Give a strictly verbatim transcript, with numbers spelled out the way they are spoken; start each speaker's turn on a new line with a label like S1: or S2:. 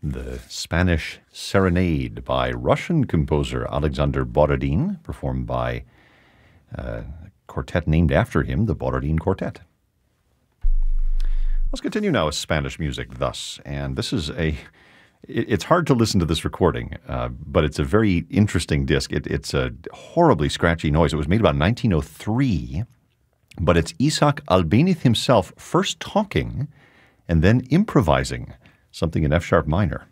S1: The Spanish Serenade by Russian composer Alexander Borodin, performed by uh, a quartet named after him, the Borodin Quartet. Let's continue now with Spanish music thus, and this is a, it, it's hard to listen to this recording, uh, but it's a very interesting disc. It, it's a horribly scratchy noise. It was made about nineteen oh three, but it's Isaac Albéniz himself first talking and then improvising something in F-sharp minor.